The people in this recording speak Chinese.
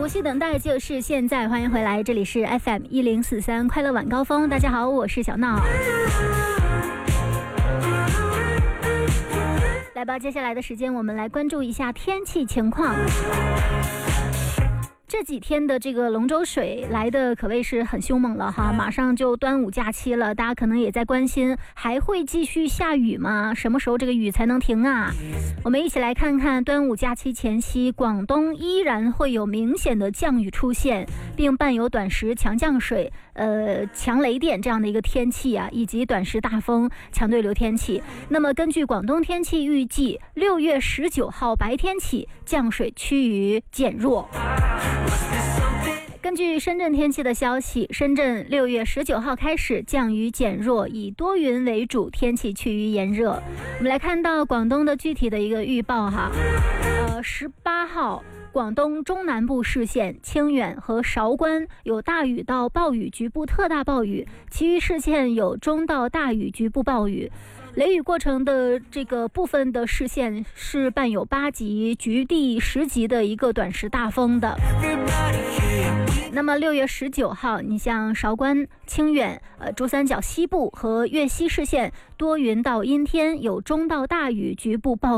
无需等待，就是现在。欢迎回来，这里是 FM1043快乐晚高峰。大家好，我是小闹。来吧，接下来的时间我们来关注一下天气情况。这几天的这个龙舟水来的可谓是很凶猛了哈，马上就端午假期了，大家可能也在关心，还会继续下雨吗？什么时候这个雨才能停啊？我们一起来看看端午假期前夕，广东依然会有明显的降雨出现，并伴有短时强降水、强雷电这样的一个天气啊，以及短时大风、强对流天气。那么根据广东天气预计，6月19号白天起降水趋于减弱。根据深圳天气的消息，深圳6月19号开始降雨减弱，以多云为主，天气趋于炎热。我们来看到广东的具体的一个预报哈，18号广东中南部市县清远和韶关有大雨到暴雨，局部特大暴雨，其余市县有中到大雨，局部暴雨。雷雨过程的这个部分的市县是伴有8级、局地10级的一个短时大风的。那么6月19号，你像韶关、清远、珠三角西部和粤西市县多云到阴天，有中到大雨，局部暴雨。